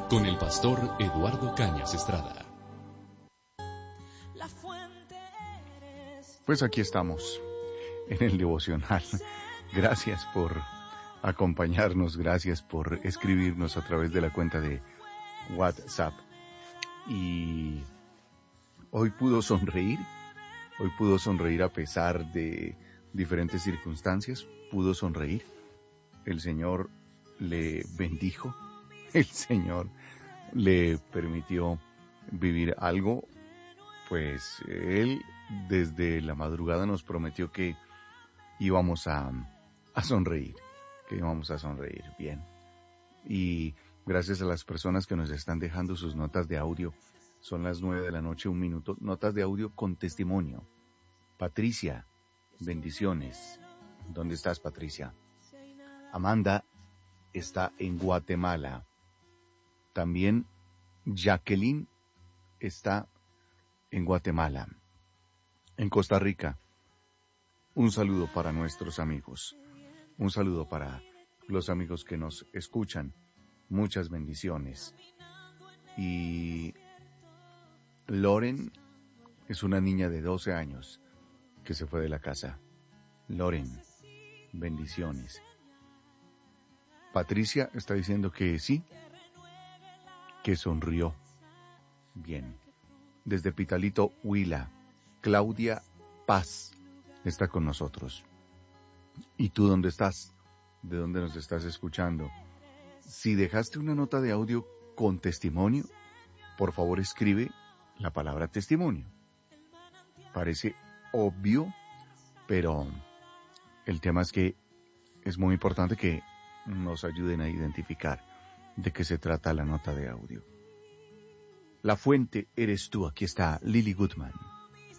con el pastor Eduardo Cañas Estrada. Pues aquí estamos en el devocional. Gracias por acompañarnos, gracias por escribirnos a través de la cuenta de WhatsApp. Y hoy pudo sonreír a pesar de diferentes circunstancias, pudo sonreír. El Señor le bendijo, el Señor le permitió vivir algo, pues Él desde la madrugada nos prometió que íbamos a sonreír, bien. Y gracias a las personas que nos están dejando sus notas de audio, son las 9:01 p.m, notas de audio con testimonio. Patricia, bendiciones. ¿Dónde estás, Patricia? Amanda está en Guatemala. También Jacqueline está en Guatemala. En Costa Rica, un saludo para nuestros amigos. Un saludo para los amigos que nos escuchan. Muchas bendiciones. Y Loren es una niña de 12 años que se fue de la casa. Loren, bendiciones. Patricia está diciendo que sí, que sonrió. Bien. Desde Pitalito, Huila, Claudia Paz está con nosotros. ¿Y tú dónde estás? ¿De dónde nos estás escuchando? Si dejaste una nota de audio con testimonio, por favor escribe la palabra testimonio. Parece obvio, pero el tema es que es muy importante que nos ayuden a identificar de qué se trata la nota de audio. La fuente eres tú. Aquí está Lily Goodman.